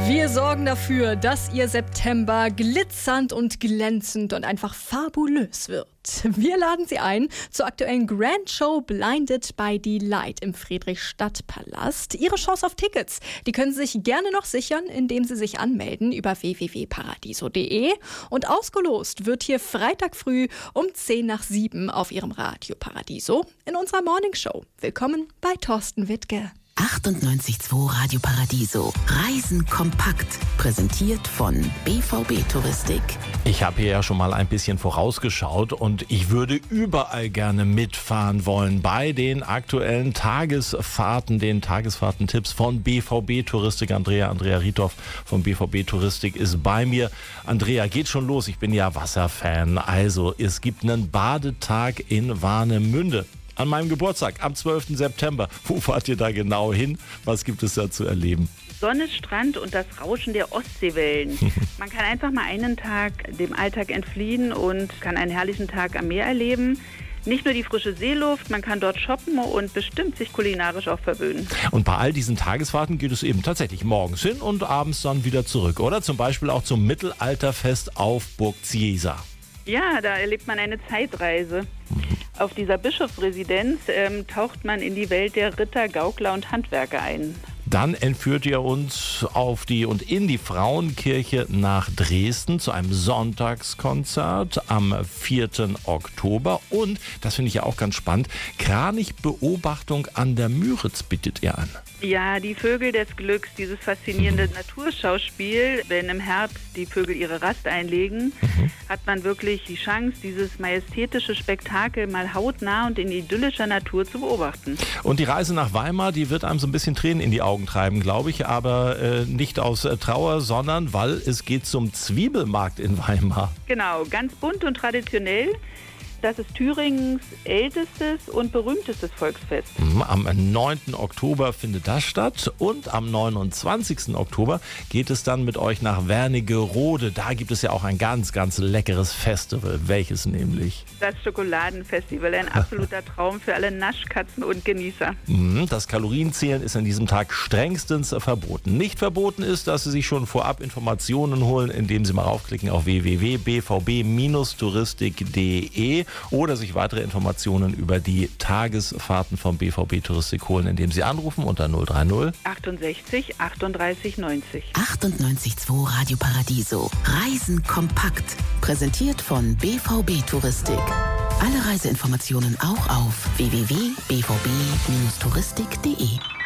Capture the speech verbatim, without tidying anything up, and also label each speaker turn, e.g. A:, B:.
A: Wir sorgen dafür, dass Ihr September glitzernd und glänzend und einfach fabulös wird. Wir laden Sie ein zur aktuellen Grand Show Blinded by Delight im Friedrichstadtpalast. Ihre Chance auf Tickets, die können Sie sich gerne noch sichern, indem Sie sich anmelden über w w w punkt paradiso punkt de. Und ausgelost wird hier Freitag früh um zehn nach sieben auf Ihrem Radio Paradiso in unserer Morningshow. Willkommen bei Thorsten Wittke.
B: achtundneunzig Komma zwei Radio Paradiso. Reisen kompakt. Präsentiert von B V B Touristik.
C: Ich habe hier ja schon mal ein bisschen vorausgeschaut und ich würde überall gerne mitfahren wollen bei den aktuellen Tagesfahrten, den Tagesfahrtentipps von B V B Touristik. Andrea, Andrea Riethoff von B V B Touristik ist bei mir. Andrea, geht schon los. Ich bin ja Wasserfan. Also, es gibt einen Badetag in Warnemünde. An meinem Geburtstag, am zwölften September. Wo fahrt ihr da genau hin? Was gibt es da zu erleben?
D: Sonne, Strand und das Rauschen der Ostseewellen. Man kann einfach mal einen Tag dem Alltag entfliehen und kann einen herrlichen Tag am Meer erleben. Nicht nur die frische Seeluft, man kann dort shoppen und bestimmt sich kulinarisch auch verwöhnen.
C: Und bei all diesen Tagesfahrten geht es eben tatsächlich morgens hin und abends dann wieder zurück, oder? Zum Beispiel auch zum Mittelalterfest auf Burg Ziesa.
D: Ja, da erlebt man eine Zeitreise. Auf dieser Bischofsresidenz ähm, taucht man in die Welt der Ritter, Gaukler und Handwerker ein.
C: Dann entführt ihr uns auf die und in die Frauenkirche nach Dresden zu einem Sonntagskonzert am vierten Oktober. Und, das finde ich ja auch ganz spannend, Kranichbeobachtung an der Müritz bietet ihr an.
D: Ja, die Vögel des Glücks, dieses faszinierende mhm. Naturschauspiel. Wenn im Herbst die Vögel ihre Rast einlegen, mhm. hat man wirklich die Chance, dieses majestätische Spektakel mal hautnah und in idyllischer Natur zu beobachten.
C: Und die Reise nach Weimar, die wird einem so ein bisschen Tränen in die Augen treiben, glaube ich, aber äh, nicht aus äh, Trauer, sondern weil es geht zum Zwiebelmarkt in Weimar.
D: Genau, ganz bunt und traditionell. Das ist Thüringens ältestes und berühmtestes Volksfest.
C: Am neunten Oktober findet das statt und am neunundzwanzigsten Oktober geht es dann mit euch nach Wernigerode. Da gibt es ja auch ein ganz, ganz leckeres Festival. Welches nämlich?
D: Das Schokoladenfestival, ein absoluter Traum für alle Naschkatzen und Genießer.
C: Das Kalorienzählen ist an diesem Tag strengstens verboten. Nicht verboten ist, dass Sie sich schon vorab Informationen holen, indem Sie mal raufklicken auf w w w punkt b v b touristik punkt de oder sich weitere Informationen über die Tagesfahrten vom B V B Touristik holen, indem Sie anrufen unter null drei null
D: achtundsechzig achtunddreißig neunzig.
B: achtundneunzig Komma zwei Radio Paradiso. Reisen kompakt. Präsentiert von B V B Touristik. Alle Reiseinformationen auch auf w w w punkt b v b touristik punkt de.